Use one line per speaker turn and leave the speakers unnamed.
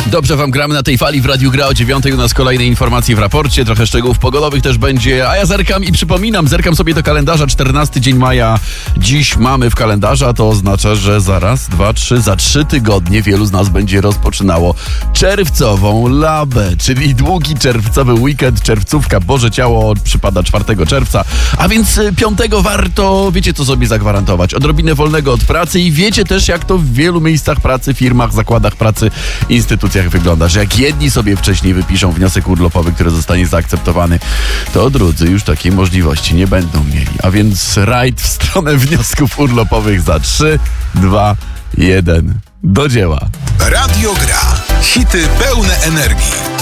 Dobrze wam gramy na tej fali w Radiu Gra o 9:00. U nas kolejne informacje w raporcie, trochę szczegółów pogodowych też będzie, a ja zerkam i przypominam, zerkam sobie do kalendarza, 14 dzień maja dziś mamy w kalendarzu, a to oznacza, że za 3 tygodnie wielu z nas będzie rozpoczynało czerwcową labę, czyli długi czerwcowy weekend, czerwcówka, Boże Ciało przypada 4 czerwca, a więc 5 warto, wiecie co sobie zagwarantować, odrobinę wolnego od pracy i wiecie też jak to w wielu miejscach pracy, firmach, zakładach pracy, instytucjach wygląda, że jak jedni sobie wcześniej wypiszą wniosek urlopowy, który zostanie zaakceptowany, to drudzy już takiej możliwości nie będą mieli. A więc rajd w stronę wniosków urlopowych za 3, 2, 1. Do dzieła.
Radio Gra. Hity pełne energii.